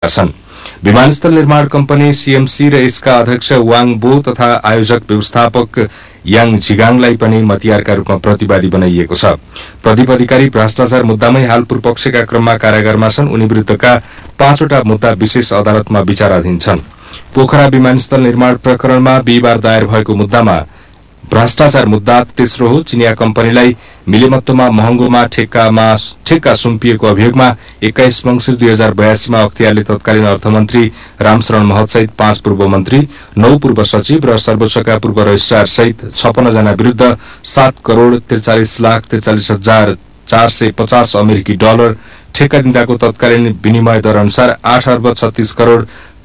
छन्। विमानस्थल निर्माण कम्पनी सीएमसी र यसका अध्यक्ष वाङ बो तथा आयोजक व्यवस्थापक याङ झिगाङलाई पनि मतियारका रूपमा प्रतिवादी बनाइएको छ। प्रदीप अधिकारी भ्रष्टाचार मुद्दामै हाल पूर्वपक्षका क्रममा कारागारमा छन्। उनी विरुद्धका 5 वटा मुद्दा विशेष अदालतमा विचाराधीन छन्। पोखरा विमानस्थल निर्माण प्रकरणमा बिहिबार दायर भएको मुद्दामा भ्रष्टाचार मुद्दा तेस्रो हो। चिनिया कम्पनीलाई मिलेमत्वमा महँगोमा ठेक्का सुम्पिएको अभियोगमा 21 मंसिर 2082 मा अख्तियारले तत्कालीन अर्थमन्त्री रामशरण महतसहित 5 पूर्व मन्त्री, 9 पूर्व सचिव र सर्वोच्चका पूर्व रजिस्ट्रार सहित 56 जना विरुद्ध 7 करोड़ 43,43,450 अमेरिकी डलर ठेक्का दिँदाको तत्कालीन विनिमय दर अनुसार 8 अर्ब 36 करोड़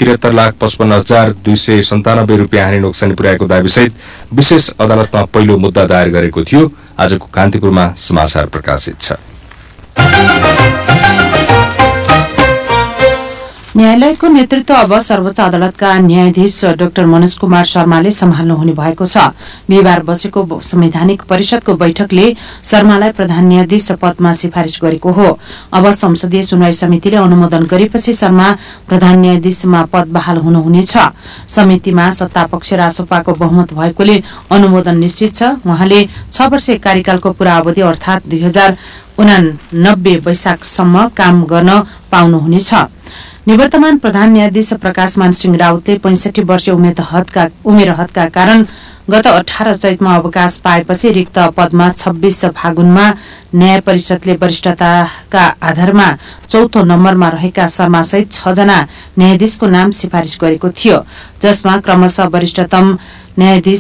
73,55,297 रुपियाँ हानि नोक्सानी पुर्याएको दाबीसहित विशेष अदालतमा पहिलो मुद्दा दायर गरेको थियो। आजको कान्तिपुरमा समाचार प्रकाशित छ। न्यायालयको नेतृत्व अब सर्वोच्च अदालतका न्यायाधीश डाक्टर मनोज कुमार शर्माले सम्हाल्नु हुने भएको छ। बिहिबार बसेको संवैधानिक परिषदको बैठकले शर्मालाई प्रधान न्यायाधीश पदमा सिफारिश गरेको हो। अब संसदीय सुनवाई समितिले अनुमोदन गरेपछि शर्मा प्रधान न्यायाधीशमा पद बहाल हुनुहुनेछ। समितिमा सत्तापक्ष रासोपाको बहुमत भएकोले अनुमोदन निश्चित छ। उहाँले 6 वर्षीय कार्यकालको पूरा अवधि अर्थात 2089 वैशाखसम्म काम गर्न पाउनुहुनेछ। निवर्तमान प्रधान न्यायाधीश प्रकाशमान सिंह राउतले 65 वर्षीय उमेर हदका कारण गत 18 चैतमा अवकाश पाएपछि रिक्त पदमा 26 फागुनमा न्याय परिषदले वरिष्ठताका आधारमा चौथो नम्बरमा रहेका शर्मा सहित 6 जना न्यायाधीशको नाम सिफारिश गरेको थियो, जसमा क्रमशः वरिष्ठतम न्यायाधीश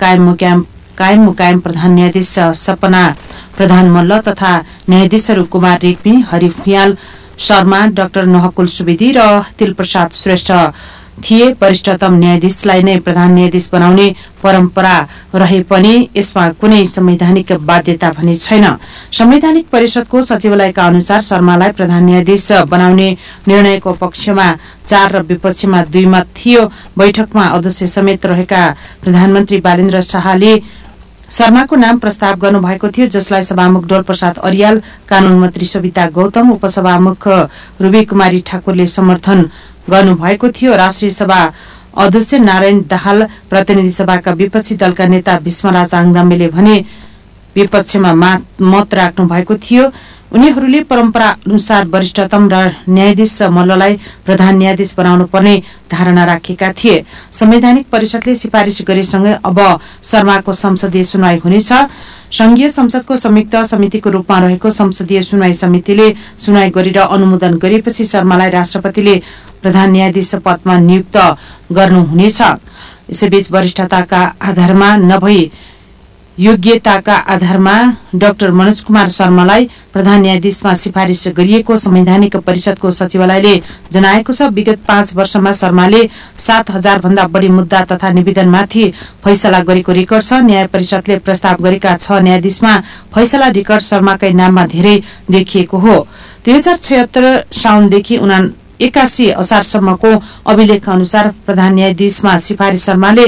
कायम मुकायम प्रधान न्यायाधीश सपना प्रधान मल्ल तथा न्यायाधीशहरू कुमार रेग्मी, हरि फुयाल शर्मा, डाक्टर नहकुल सुवेदी र तिलप्रसाद श्रेष्ठ थिए। वरिष्ठतम न्यायाधीशलाई नै प्रधान न्यायाधीश बनाउने परम्परा रहे पनि यसमा कुनै संवैधानिक बाध्यता भने छैन। संवैधानिक परिषदको सचिवालयका अनुसार शर्मालाई प्रधान न्यायाधीश बनाउने निर्णयको पक्षमा 4 र विपक्षमा 2 मत थियो। बैठकमा अध्यक्ष समेत रहेका प्रधानमन्त्री बालेन्द्र शाहले शर्माको नाम प्रस्ताव गर्नुभएको थियो, जसलाई सभामुख डोल प्रसाद अरियाल, कानून मन्त्री सविता गौतम, उपसभामुख रूबी कुमारी ठाकुरले समर्थन गर्नुभएको थियो। राष्ट्रिय सभा अध्यक्ष नारायण दाहाल, प्रतिनिधि सभाका विपक्षी दलका नेता भीष्मराज आङदामेले भने विपक्षमा मत राख्नु भएको थियो। उनीहरूले परम्परा अनुसार वरिष्ठतम र न्यायाधीश मल्ललाई प्रधान न्यायाधीश बनाउनु पर्ने धारणा राखेका थिए। संवैधानिक परिषदले सिफारिश गरेसँगै अब शर्माको संसदीय सुनवाई हुनेछ। संघीय संसदको संयुक्त समितिको रूपमा रहेको संसदीय सुनवाई समितिले सुनवाई गरेर अनुमोदन गरेपछि शर्मालाई राष्ट्रपतिले प्रधान न्यायाधीश पदमा नियुक्त गर्नुहुनेछ। यसैबीच वरिष्ठताका आधारमा नभई योग्यताका आधारमा डाक्टर मनोज कुमार शर्मालाई प्रधान न्यायाधीशमा सिफारिश गरिएको संवैधानिक परिषदको सचिवालयले जनाएको छ। विगत 5 वर्षमा शर्माले 7,000 भन्दा बढी मुद्दा तथा निवेदनमाथि फैसला गरेको रेकर्ड छ। न्याय परिषदले प्रस्ताव गरेका 6 न्यायाधीशमा फैसला रेकर्ड शर्माकै नाममा धेरै देखिएको हो। 2076 साउनदेखि 81 असारसम्मको अभिलेख अनुसार प्रधान न्यायाधीशमा सिफारिश शर्माले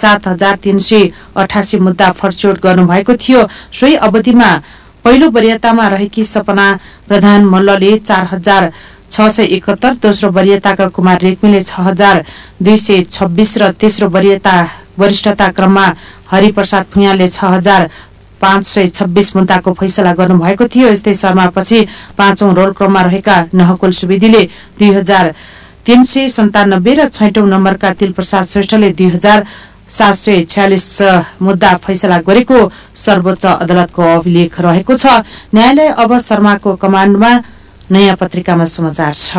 7,388 मुद्दा फरछोड गर्नुभएको थियो। सोही अवधिमा पहिलो वरियतामा रहेकी सपना प्रधान मल्लले 4,671, दोस्रो वरियताका कुमार रेग्मीले 6,226 र तेस्रो वरिष्ठता क्रममा हरिप्रसाद भुइयालले 6,526 मुद्दाको फैसला गर्नुभएको थियो। यस्तै शर्मापछि 5औं रोल क्रममा रहेका नहकुल सुवेदीले 2,397 र 6औं नम्बरका तिलप्रसाद श्रेष्ठले 2,746 मुद्दा फैसला गरेको सर्वोच्च अदालतको अभिलेख रहेको छ। न्यायालय अब शर्माको कमान्डमा नयाँ पत्रिकामा समाचार छ।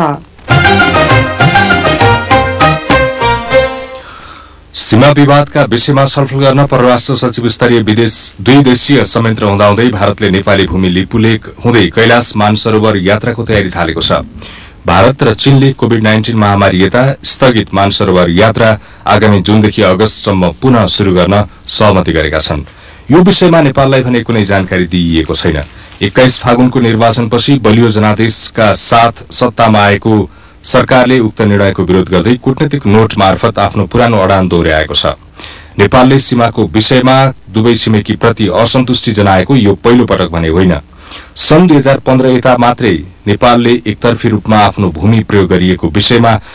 सीमा विवादका विषयमा छलफल गर्न परराष्ट्र सचिव स्तरीय दुई देशीय संयन्त्र हुँदाहुँदै भारतले नेपाली भूमि लिपुलेक हुँदै कैलाश मानसरोवर यात्राको तयारी थालेको छ। भारत र चीनले कोभिड-19 महामारी यता स्थगित मानसरोवर यात्रा आगामी जुनदेखि अगस्तसम्म पुनः शुरू गर्न सहमति गरेका छन्। यो विषयमा नेपाललाई भने कुनै जानकारी दिइएको छैन। 21 फागुनको निर्वाचनपछि बलियो जनादेशका साथ सत्तामा आएको सरकारले उक्त निर्णयको विरोध गर्दै कूटनीतिक नोट मार्फत आफ्नो पुरानो अडान दोहोर्याएको छ। नेपालले सीमाको विषयमा दुवै छिमेकी प्रति असन्तुष्टि जनाएको यो पहिलो पटक भने होइन। सन् 2015 यता मात्रै नेपालले एकतर्फी रूपमा आफ्नो भूमि प्रयोग गरिएको विषयमा